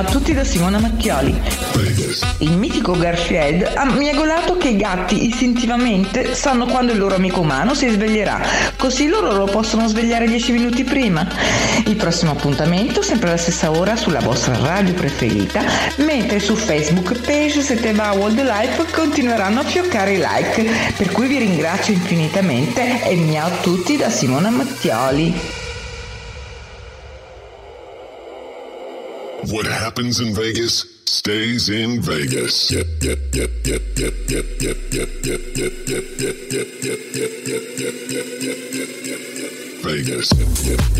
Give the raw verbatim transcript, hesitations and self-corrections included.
A tutti da Simona Mattioli. Il mitico Garfield ha miagolato che i gatti istintivamente sanno quando il loro amico umano si sveglierà, così loro lo possono svegliare dieci minuti prima. Il prossimo appuntamento sempre alla stessa ora sulla vostra radio preferita, mentre su Facebook page Sette Va Wildlife continueranno a fioccare i like, per cui vi ringrazio infinitamente e miau a tutti da Simona Mattioli. What happens in Vegas stays in Vegas. Yep, yep, yep, yep, yep, yep, yep, yep, yep, yep, yep, yep, yep, yep, yep, yep, yep, yep, yep, yep, Vegas. Yep, yep, yep.